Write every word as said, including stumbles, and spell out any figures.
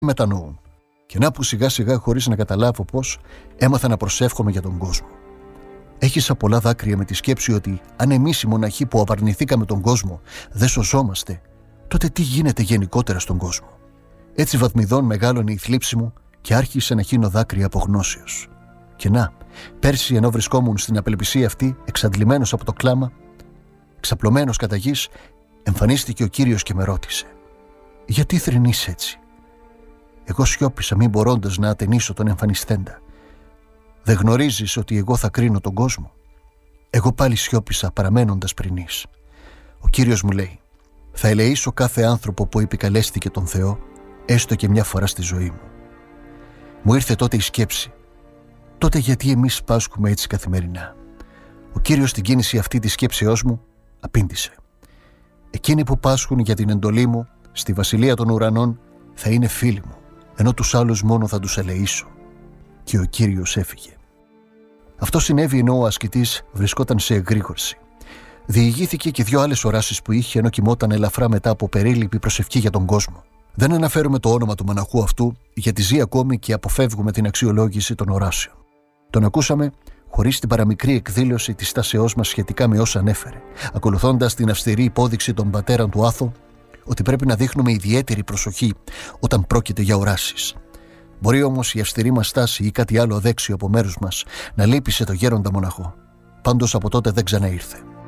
μετανοούν. Και να που σιγά σιγά, χωρίς να καταλάβω πώς, έμαθα να προσεύχομαι για τον κόσμο. Έχισα πολλά δάκρυα με τη σκέψη ότι αν εμείς οι μοναχοί που απαρνηθήκαμε τον κόσμο δεν σωζόμαστε, τότε τι γίνεται γενικότερα στον κόσμο. Έτσι βαθμιδών μεγάλωνε η θλίψη μου και άρχισε να χύνω δάκρυα από γνώσεως. Και να, πέρσι ενώ βρισκόμουν στην απελπισία αυτή, εξαντλημένος από το κλάμα, ξαπλωμένος κατά γης, εμφανίστηκε ο Κύριος και με ρώτησε: «Γιατί θρηνείς έτσι?» Εγώ σιώπησα, μη μπορώντας να ατενίσω τον εμφανιστέντα. «Δεν γνωρίζεις ότι εγώ θα κρίνω τον κόσμο?» Εγώ πάλι σιώπησα, παραμένοντας πρινής. Ο Κύριος μου λέει: «Θα ελεήσω κάθε άνθρωπο που επικαλέστηκε τον Θεό, έστω και μια φορά στη ζωή μου». Μου ήρθε τότε η σκέψη: τότε γιατί εμείς πάσχουμε έτσι καθημερινά? Ο Κύριος στην κίνηση αυτή της σκέψεώς μου απήντησε: «Εκείνοι που πάσχουν για την εντολή μου στη βασιλεία των ουρανών θα είναι φίλοι μου, ενώ τους άλλους μόνο θα τους ελεήσω». Και ο Κύριος έφυγε. Αυτό συνέβη ενώ ο ασκητής βρισκόταν σε εγρήγορση. Διηγήθηκε και δύο άλλες οράσεις που είχε ενώ κοιμόταν ελαφρά μετά από περίληπη προσευχή για τον κόσμο. Δεν αναφέρουμε το όνομα του μοναχού αυτού, γιατί ζει ακόμη και αποφεύγουμε την αξιολόγηση των οράσεων. Τον ακούσαμε χωρίς την παραμικρή εκδήλωση της στάσεώς μας σχετικά με όσα ανέφερε, ακολουθώντας την αυστηρή υπόδειξη των πατέρων του Άθο ότι πρέπει να δείχνουμε ιδιαίτερη προσοχή όταν πρόκειται για οράσεις. Μπορεί όμως η αυστηρή μας στάση ή κάτι άλλο αδέξιο από μέρους μας να λύπησε το γέροντα μοναχό. Πάντως από τότε δεν ξαναήρθε.